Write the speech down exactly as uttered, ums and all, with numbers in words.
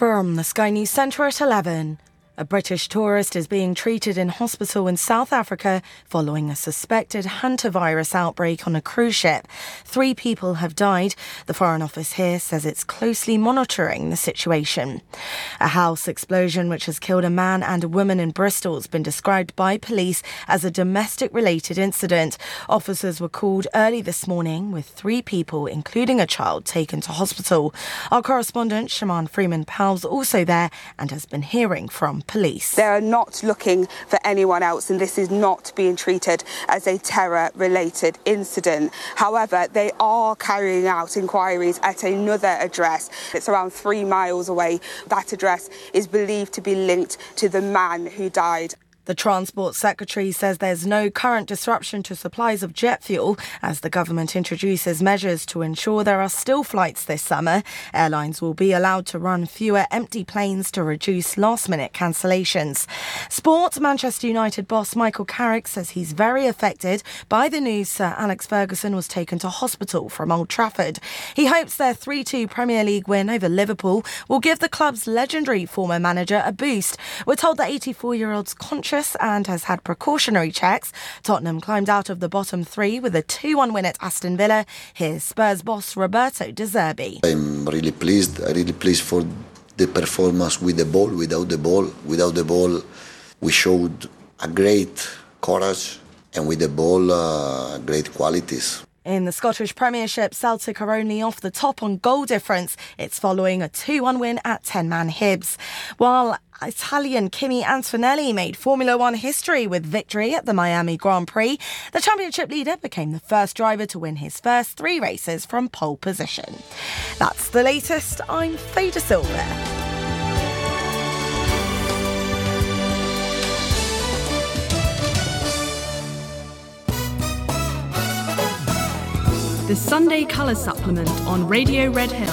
From the Sky News Centre at eleven. A British tourist is being treated in hospital in South Africa following a suspected hantavirus outbreak on a cruise ship. Three people have died. The Foreign Office here says it's closely monitoring the situation. A house explosion which has killed a man and a woman in Bristol has been described by police as a domestic-related incident. Officers were called early this morning with three people, including a child, taken to hospital. Our correspondent, Shaman Freeman-Powell's also there and has been hearing from police. They are not looking for anyone else, and this is not being treated as a terror-related incident. However, they are carrying out inquiries at another address. It's around three miles away. That address is believed to be linked to the man who died. The Transport Secretary says there's no current disruption to supplies of jet fuel as the government introduces measures to ensure there are still flights this summer. Airlines will be allowed to run fewer empty planes to reduce last-minute cancellations. Sport, Manchester United boss Michael Carrick says he's very affected by the news Sir Alex Ferguson was taken to hospital from Old Trafford. He hopes their three two Premier League win over Liverpool will give the club's legendary former manager a boost. We're told the eighty-four-year-old's conscious and has had precautionary checks. Tottenham climbed out of the bottom three with a two one win at Aston Villa. Here's Spurs boss Roberto De Zerbi. I'm really pleased. I'm really pleased for the performance with the ball, without the ball. Without the ball, we showed a great courage, and with the ball, uh, great qualities. In the Scottish Premiership, Celtic are only off the top on goal difference. It's following a two one win at ten-man Hibs. While Italian Kimi Antonelli made Formula One history with victory at the Miami Grand Prix, the championship leader became the first driver to win his first three races from pole position. That's the latest. I'm Fader Silver. The Sunday Colour Supplement on Radio Red Hill.